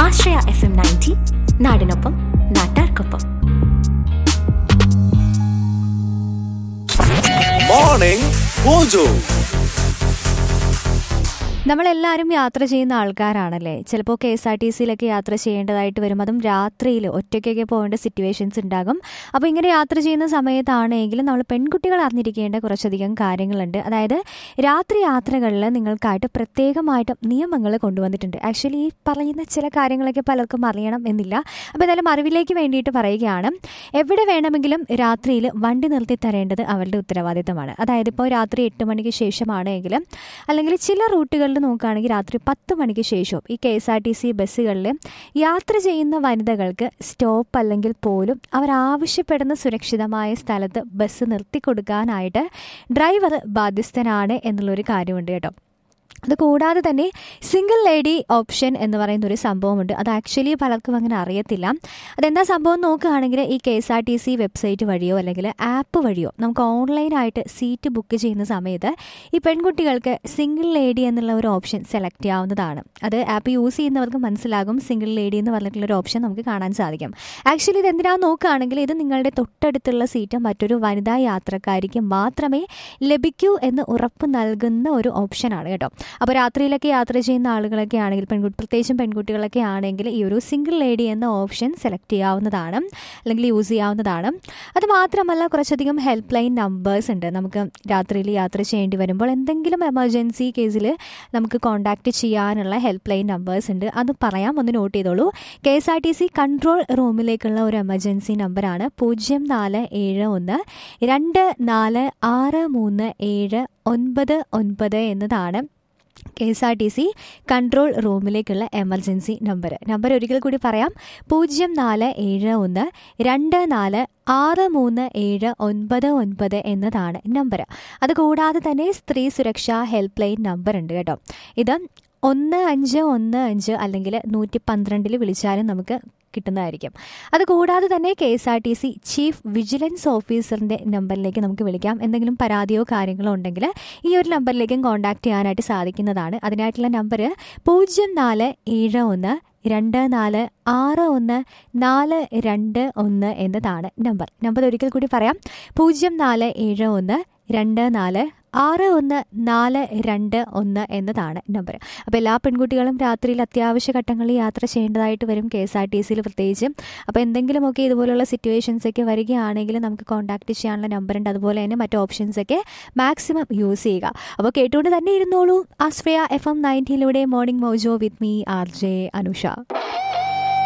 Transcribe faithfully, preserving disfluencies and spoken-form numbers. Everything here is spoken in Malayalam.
ആശ്രയ എഫ് എം നയൻറ്റി, നാടിനൊപ്പം നാട്ടാർക്കൊപ്പം. Morning mojo. നമ്മളെല്ലാവരും യാത്ര ചെയ്യുന്ന ആൾക്കാരാണല്ലേ. ചിലപ്പോൾ കെ എസ് ആർ ടി സിയിലൊക്കെ യാത്ര ചെയ്യേണ്ടതായിട്ട് വരും. അതും രാത്രിയിൽ ഒറ്റയ്ക്കൊക്കെ പോകേണ്ട സിറ്റുവേഷൻസ് ഉണ്ടാകും. അപ്പോൾ ഇങ്ങനെ യാത്ര ചെയ്യുന്ന സമയത്താണെങ്കിലും നമ്മൾ പെൺകുട്ടികൾ അറിഞ്ഞിരിക്കേണ്ട കുറച്ചധികം കാര്യങ്ങളുണ്ട്. അതായത് രാത്രി യാത്രകളിൽ നിങ്ങൾക്കായിട്ട് പ്രത്യേകമായിട്ട് നിയമങ്ങൾ കൊണ്ടുവന്നിട്ടുണ്ട്. ആക്ച്വലി ഈ പറയുന്ന ചില കാര്യങ്ങളൊക്കെ പലർക്കും അറിയണം എന്നില്ല. അപ്പോൾ എന്തായാലും അറിവിലേക്ക് വേണ്ടിയിട്ട് പറയുകയാണ്. എവിടെ വേണമെങ്കിലും രാത്രിയിൽ വണ്ടി നിർത്തി തരേണ്ടത് അവരുടെ ഉത്തരവാദിത്തമാണ്. അതായത് ഇപ്പോൾ രാത്രി എട്ട് മണിക്ക് ശേഷമാണെങ്കിലും അല്ലെങ്കിൽ ചില റൂട്ടുകളിൽ നോക്കുകയാണെങ്കിൽ രാത്രി പത്ത് മണിക്ക് ശേഷവും ഈ K S R T C ബസ്സുകളിൽ യാത്ര ചെയ്യുന്ന വനിതകൾക്ക് സ്റ്റോപ്പ് അല്ലെങ്കിൽ പോലും അവരാവശ്യപ്പെടുന്ന സുരക്ഷിതമായ സ്ഥലത്ത് ബസ് നിർത്തിക്കൊടുക്കാനായിട്ട് ഡ്രൈവർ ബാധ്യസ്ഥനാണ് എന്നുള്ളൊരു കാര്യമുണ്ട് കേട്ടോ. അത് കൂടാതെ തന്നെ സിംഗിൾ ലേഡി ഓപ്ഷൻ എന്ന് പറയുന്ന ഒരു സംഭവമുണ്ട്. അത് ആക്ച്വലി പലർക്കും അങ്ങനെ അറിയത്തില്ല. അതെന്താ സംഭവം നോക്കുകയാണെങ്കിൽ ഈ K S R T C website വഴിയോ അല്ലെങ്കിൽ ആപ്പ് വഴിയോ നമുക്ക് ഓൺലൈനായിട്ട് സീറ്റ് ബുക്ക് ചെയ്യുന്ന സമയത്ത് ഈ പെൺകുട്ടികൾക്ക് സിംഗിൾ ലേഡി എന്നുള്ള ഒരു ഓപ്ഷൻ സെലക്ട് ചെയ്യാവുന്നതാണ്. അത് ആപ്പ് യൂസ് ചെയ്യുന്നവർക്ക് മനസ്സിലാകും. സിംഗിൾ ലേഡി എന്ന് പറഞ്ഞിട്ടുള്ളൊരു ഓപ്ഷൻ നമുക്ക് കാണാൻ സാധിക്കും. ആക്ച്വലി ഇത് എന്തിനാന്ന് നോക്കുകയാണെങ്കിൽ ഇത് നിങ്ങളുടെ തൊട്ടടുത്തുള്ള സീറ്റ് മറ്റൊരു വനിതാ യാത്രക്കാരിക്ക് മാത്രമേ ലഭിക്കൂ എന്ന് ഉറപ്പ് നൽകുന്ന ഒരു ഓപ്ഷനാണ് കേട്ടോ. അപ്പോൾ രാത്രിയിലൊക്കെ യാത്ര ചെയ്യുന്ന ആളുകളൊക്കെ ആണെങ്കിൽ പെൺകുട്ടി പ്രത്യേകിച്ചും പെൺകുട്ടികളൊക്കെ ആണെങ്കിൽ ഈ ഒരു സിംഗിൾ ലേഡി എന്ന ഓപ്ഷൻ സെലക്ട് ചെയ്യാവുന്നതാണ് അല്ലെങ്കിൽ യൂസ് ചെയ്യാവുന്നതാണ്. അത് മാത്രമല്ല കുറച്ചധികം ഹെൽപ്പ് ലൈൻ നമ്പേഴ്സ് ഉണ്ട്. നമുക്ക് രാത്രിയിൽ യാത്ര ചെയ്യേണ്ടി വരുമ്പോൾ എന്തെങ്കിലും എമർജൻസി കേസിൽ നമുക്ക് കോൺടാക്റ്റ് ചെയ്യാനുള്ള ഹെൽപ്പ് ലൈൻ നമ്പേഴ്സ് ഉണ്ട്. അത് പറയാം, ഒന്ന് നോട്ട് ചെയ്തോളൂ. K S R T C control റൂമിലേക്കുള്ള ഒരു എമർജൻസി നമ്പറാണ് പൂജ്യം നാല് ഏഴ് ഒന്ന് രണ്ട് നാല് ആറ് മൂന്ന് ഏഴ് ഒൻപത് ഒൻപത് എന്നതാണ് K S R T C control റൂമിലേക്കുള്ള emergency number. Number ഒരിക്കൽ കൂടി പറയാം, പൂജ്യം നാല് ഏഴ് ഒന്ന് രണ്ട് നാല് ആറ് മൂന്ന് ഏഴ് ഒൻപത് ഒൻപത് എന്നതാണ് നമ്പർ. അതുകൂടാതെ തന്നെ സ്ത്രീ സുരക്ഷാ ഹെൽപ്പ് ലൈൻ നമ്പർ ഉണ്ട് കേട്ടോ. ഇത് ഒന്ന് അഞ്ച് ഒന്ന് അഞ്ച് അല്ലെങ്കിൽ നൂറ്റി പന്ത്രണ്ടിൽ വിളിച്ചാലും നമുക്ക് കിട്ടുന്നതായിരിക്കും. അതുകൂടാതെ തന്നെ K S R T C chief vigilance ഓഫീസറിൻ്റെ നമ്പറിലേക്ക് നമുക്ക് വിളിക്കാം. എന്തെങ്കിലും പരാതിയോ കാര്യങ്ങളോ ഉണ്ടെങ്കിൽ ഈ ഒരു നമ്പറിലേക്കും കോൺടാക്ട് ചെയ്യാനായിട്ട് സാധിക്കുന്നതാണ്. അതിനായിട്ടുള്ള നമ്പർ പൂജ്യം നാല് ഏഴ് ഒന്ന് രണ്ട് നാല് ആറ് ഒന്ന് നാല് രണ്ട് ഒന്ന് എന്നതാണ് നമ്പർ. നമ്പർ ഒരിക്കൽ കൂടി പറയാം, പൂജ്യം നാല് ഏഴ് ഒന്ന് രണ്ട് നാല് ആറ് ഒന്ന് നാല് രണ്ട് ഒന്ന് എന്നതാണ് നമ്പർ. അപ്പോൾ എല്ലാ പെൺകുട്ടികളും രാത്രിയിൽ അത്യാവശ്യ ഘട്ടങ്ങളിൽ യാത്ര ചെയ്യേണ്ടതായിട്ട് വരും കെ എസ് ആർ ടി സിയിൽ പ്രത്യേകിച്ചും. അപ്പോൾ എന്തെങ്കിലുമൊക്കെ ഇതുപോലുള്ള സിറ്റുവേഷൻസൊക്കെ വരികയാണെങ്കിൽ നമുക്ക് കോൺടാക്ട് ചെയ്യാനുള്ള നമ്പറുണ്ട്. അതുപോലെ തന്നെ മറ്റ് ഓപ്ഷൻസൊക്കെ മാക്സിമം യൂസ് ചെയ്യുക. അപ്പോൾ കേട്ടുകൊണ്ട് തന്നെ ഇരുന്നോളൂ. ആശ്രയ F M നയൻറ്റിയിലൂടെ morning mojo with me R J Anusha.